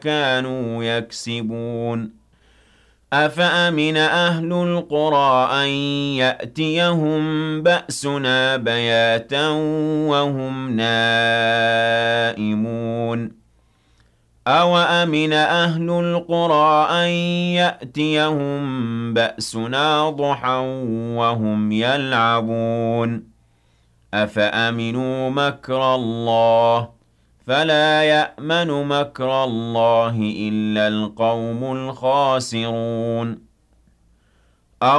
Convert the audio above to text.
كانوا يكسبون أفأمن أهل القرى أن يأتيهم بأسنا بياتا وهم نائمون أوأمن أهل القرى أن يأتيهم بأسنا ضحى وهم يلعبون أفأمنوا مكر الله فلا يأمن مكر الله إلا القوم الخاسرون